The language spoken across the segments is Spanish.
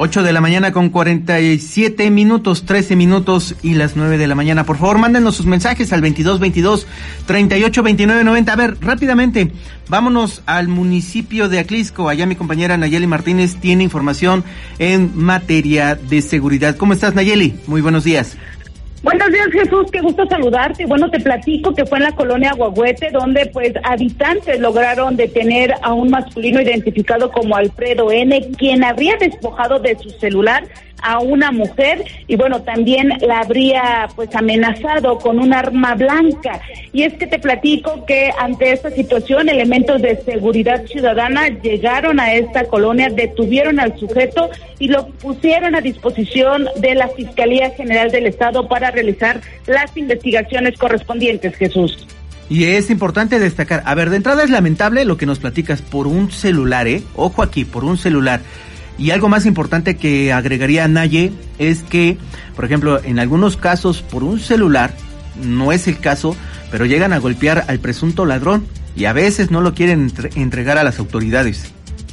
8 de la mañana con 47 minutos, 13 minutos y las 9 de la mañana. Por favor, mándenos sus mensajes al 2222-382990. A ver, rápidamente, vámonos al municipio de Aclisco. Allá mi compañera Nayeli Martínez tiene información en materia de seguridad. ¿Cómo estás, Nayeli? Muy buenos días. Buenos días, Jesús, qué gusto saludarte. Bueno, te platico que fue en la colonia Aguahuete, donde pues habitantes lograron detener a un masculino identificado como Alfredo N., quien habría despojado de su celular a una mujer y bueno, también la habría pues amenazado con un arma blanca. Y es que te platico que ante esta situación, elementos de seguridad ciudadana llegaron a esta colonia, detuvieron al sujeto y lo pusieron a disposición de la Fiscalía General del Estado para realizar las investigaciones correspondientes, Jesús. Y es importante destacar, a ver, de entrada es lamentable lo que nos platicas por un celular, ojo aquí, por un celular. Y algo más importante que agregaría Naye es que, por ejemplo, en algunos casos por un celular, no es el caso, pero llegan a golpear al presunto ladrón y a veces no lo quieren entregar a las autoridades.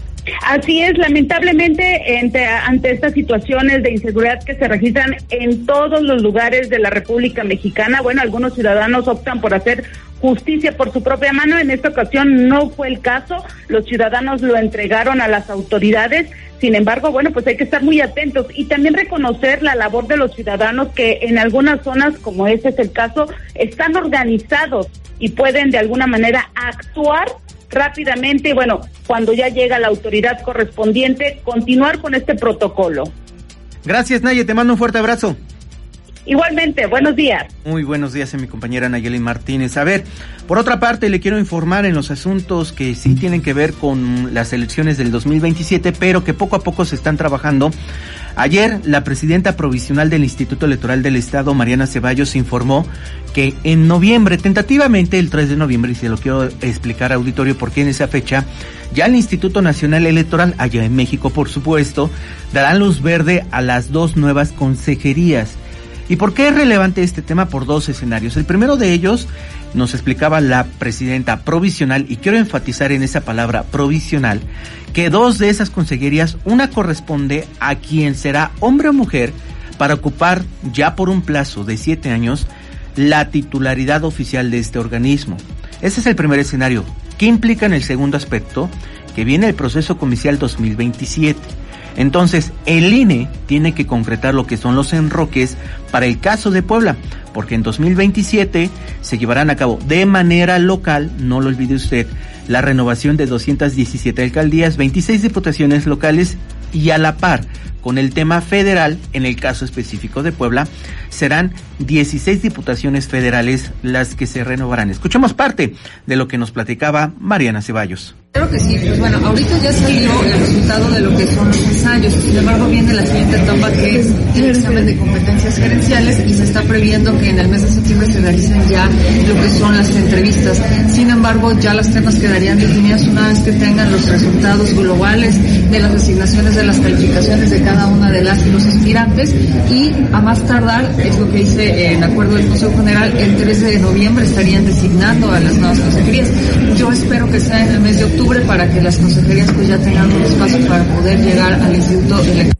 Así es, lamentablemente ante estas situaciones de inseguridad que se registran en todos los lugares de la República Mexicana, bueno, algunos ciudadanos optan por hacer justicia por su propia mano. En esta ocasión no fue el caso, los ciudadanos lo entregaron a las autoridades. Sin embargo, bueno, pues hay que estar muy atentos y también reconocer la labor de los ciudadanos que en algunas zonas, como este es el caso, están organizados y pueden de alguna manera actuar rápidamente y bueno, cuando ya llega la autoridad correspondiente, continuar con este protocolo. Gracias, Naye, te mando un fuerte abrazo. Igualmente, buenos días. Muy buenos días a mi compañera Nayeli Martínez. A ver, por otra parte, le quiero informar en los asuntos que sí tienen que ver con las elecciones del 2027, pero que poco a poco se están trabajando. Ayer, la presidenta provisional del Instituto Electoral del Estado, Mariana Ceballos, informó que en noviembre, tentativamente el 3 de noviembre, y se lo quiero explicar, auditorio, por qué en esa fecha, ya el Instituto Nacional Electoral, allá en México, por supuesto, dará luz verde a las 2 nuevas consejerías. ¿Y por qué es relevante este tema? Por 2 escenarios. El primero de ellos, nos explicaba la presidenta provisional, y quiero enfatizar en esa palabra provisional, que 2 de esas consejerías, una corresponde a quien será hombre o mujer para ocupar ya por un plazo de 7 años la titularidad oficial de este organismo. Ese es el primer escenario. ¿Qué implica en el segundo aspecto? Que viene el proceso comicial 2027. Entonces, el INE tiene que concretar lo que son los enroques para el caso de Puebla, porque en 2027 se llevarán a cabo de manera local, no lo olvide usted, la renovación de 217 alcaldías, 26 diputaciones locales y a la par con el tema federal, en el caso específico de Puebla, serán 16 diputaciones federales las que se renovarán. Escuchemos parte de lo que nos platicaba Mariana Ceballos. Claro que sí, pues bueno, ahorita ya salió el resultado de lo que son los ensayos, sin embargo viene la siguiente etapa, que es el examen de competencias gerenciales, y se está previendo que en el mes de septiembre se realicen ya lo que son las entrevistas. Sin embargo, ya las temas quedarían definidas una vez que tengan los resultados globales de las asignaciones de las calificaciones de cada una de las y los aspirantes, y a más tardar, es lo que dice en acuerdo del Consejo General, el 13 de noviembre estarían designando a las nuevas consejerías. Yo espero que sea en el mes de octubre para que las consejerías pues ya tengan un espacio para poder llegar al Instituto Electoral.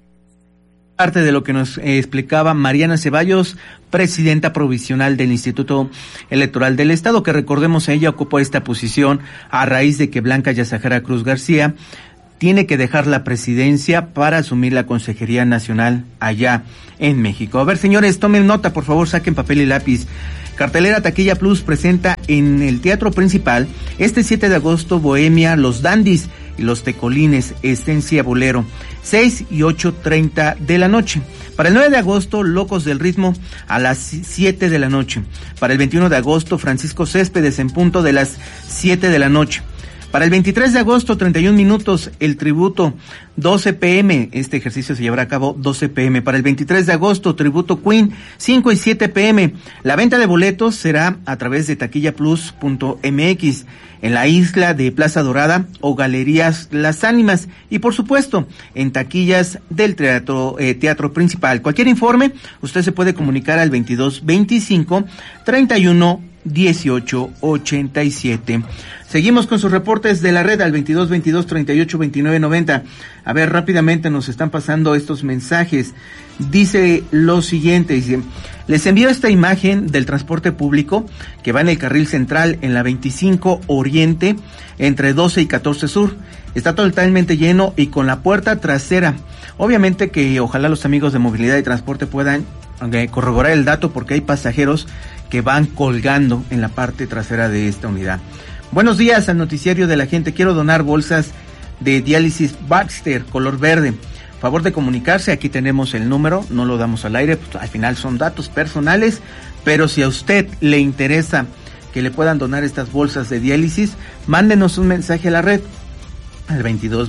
Parte de lo que nos explicaba Mariana Ceballos, presidenta provisional del Instituto Electoral del Estado, que recordemos ella ocupó esta posición a raíz de que Blanca Yazajara Cruz García tiene que dejar la presidencia para asumir la Consejería Nacional allá en México. A ver, señores, tomen nota, por favor, saquen papel y lápiz. Cartelera Taquilla Plus presenta en el Teatro Principal este 7 de agosto Bohemia, Los Dandis y Los Tecolines, Esencia Bolero, 6 y 8:30 de la noche. Para el 9 de agosto, Locos del Ritmo a las 7 de la noche. Para el 21 de agosto, Francisco Céspedes en punto de las 7 de la noche. Para el 23 de agosto, 31 minutos, el tributo, 12 p.m. Este ejercicio se llevará a cabo 12 p.m. Para el 23 de agosto, tributo Queen, 5 y 7 p.m. La venta de boletos será a través de taquillaplus.mx en la isla de Plaza Dorada o Galerías Las Ánimas y, por supuesto, en taquillas del Teatro Principal. Cualquier informe, usted se puede comunicar al 2225 31 1887. Seguimos con sus reportes de la red al 2222-382990. A ver, rápidamente nos están pasando estos mensajes. Dice lo siguiente, dice: les envío esta imagen del transporte público que va en el carril central en la 25 Oriente entre 12 y 14 Sur. Está totalmente lleno y con la puerta trasera. Obviamente que ojalá los amigos de movilidad y transporte puedan corroborar el dato, porque hay pasajeros que van colgando en la parte trasera de esta unidad. Buenos días al noticiario de la gente. Quiero donar bolsas de diálisis Baxter color verde. Favor de comunicarse, aquí tenemos el número, no lo damos al aire, pues al final son datos personales, pero si a usted le interesa que le puedan donar estas bolsas de diálisis, mándenos un mensaje a la red al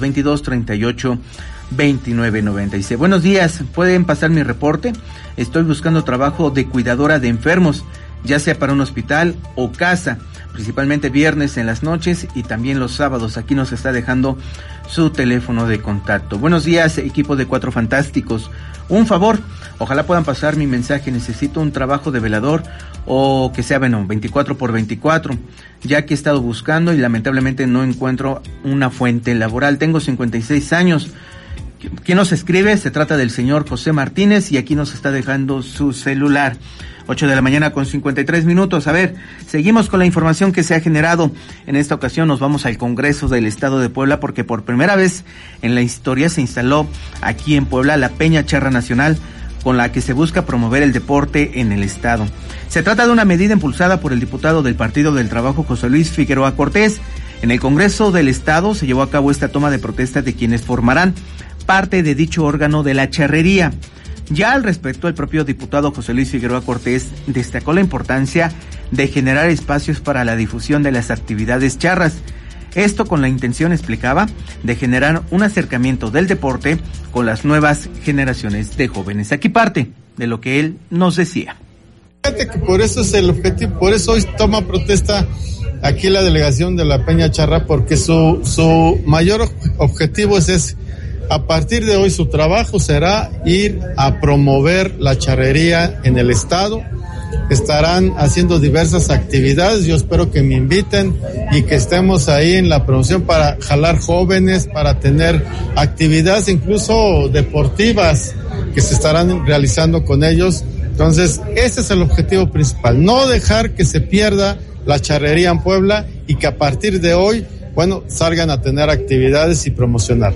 2222-382990. Dice: buenos días, ¿pueden pasar mi reporte? Estoy buscando trabajo de cuidadora de enfermos, ya sea para un hospital o casa, principalmente viernes en las noches y también los sábados. Aquí nos está dejando su teléfono de contacto. Buenos días, equipo de Cuatro Fantásticos. Un favor, ojalá puedan pasar mi mensaje. Necesito un trabajo de velador o que sea, 24x24, ya que he estado buscando y lamentablemente no encuentro una fuente laboral. Tengo 56 años. ¿Quién nos escribe? Se trata del señor José Martínez y aquí nos está dejando su celular. 8 de la mañana con 53 minutos. A ver, seguimos con la información que se ha generado. En esta ocasión nos vamos al Congreso del Estado de Puebla, porque por primera vez en la historia se instaló aquí en Puebla la Peña Charra Nacional, con la que se busca promover el deporte en el estado. Se trata de una medida impulsada por el diputado del Partido del Trabajo, José Luis Figueroa Cortés. En el Congreso del Estado se llevó a cabo esta toma de protesta de quienes formarán parte de dicho órgano de la charrería. Ya al respecto, el propio diputado José Luis Figueroa Cortés destacó la importancia de generar espacios para la difusión de las actividades charras. Esto con la intención, explicaba, de generar un acercamiento del deporte con las nuevas generaciones de jóvenes. Aquí parte de lo que él nos decía. Fíjate que por eso es el objetivo, por eso hoy toma protesta aquí la delegación de la Peña Charra, porque su mayor objetivo es a partir de hoy su trabajo será ir a promover la charrería en el estado. Estarán haciendo diversas actividades, yo espero que me inviten y que estemos ahí en la promoción para jalar jóvenes, para tener actividades incluso deportivas que se estarán realizando con ellos. Entonces, ese es el objetivo principal, no dejar que se pierda la charrería en Puebla y que a partir de hoy, salgan a tener actividades y promocionar.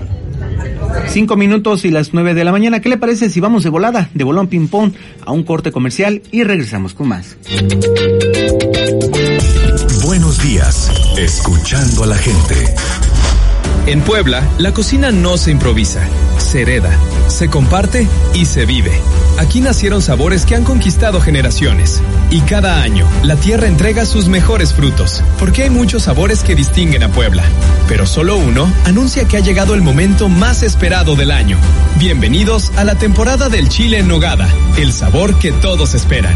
5 minutos y las 9 de la mañana. ¿Qué le parece si vamos de volada, de bolón ping-pong, a un corte comercial y regresamos con más? Buenos días, escuchando a la gente. En Puebla, la cocina no se improvisa, se hereda, se comparte y se vive. Aquí nacieron sabores que han conquistado generaciones. Y cada año, la tierra entrega sus mejores frutos, porque hay muchos sabores que distinguen a Puebla. Pero solo uno anuncia que ha llegado el momento más esperado del año. Bienvenidos a la temporada del chile en nogada, el sabor que todos esperan.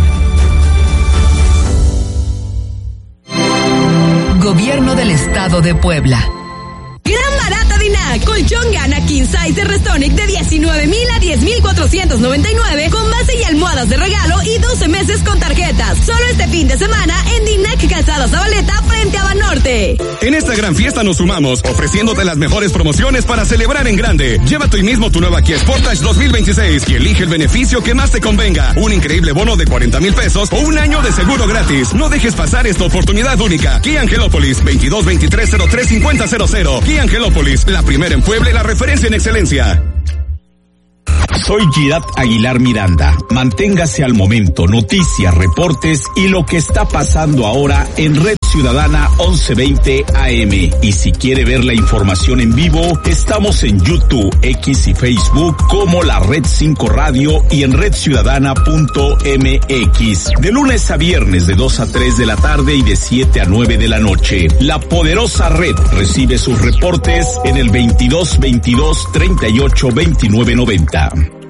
Gobierno del Estado de Puebla. Gran barata Dinac, colchón gana king size de Restonic de 19,000 a 10,499 con base y almohadas de regalo y 12 meses con tarjetas. Solo este fin de semana en Dinac Calzada Zabaleta frente a Banorte. En esta gran fiesta nos sumamos, ofreciéndote las mejores promociones para celebrar en grande. Llévate hoy mismo tu nueva Kia Sportage 2026 y elige el beneficio que más te convenga. Un increíble bono de 40,000 pesos o un año de seguro gratis. No dejes pasar esta oportunidad única. Kia Angelópolis, 2223035000. Kia Angelópolis, la primera en Puebla y la referencia en excelencia. Soy Girat Aguilar Miranda. Manténgase al momento, noticias, reportes y lo que está pasando ahora en Red Ciudadana 1120 AM. Y si quiere ver la información en vivo, estamos en YouTube, X y Facebook como la Red 5 Radio y en redciudadana.mx. De lunes a viernes de 2 a 3 de la tarde y de 7 a 9 de la noche. La poderosa red recibe sus reportes en el 2222 38 29 90.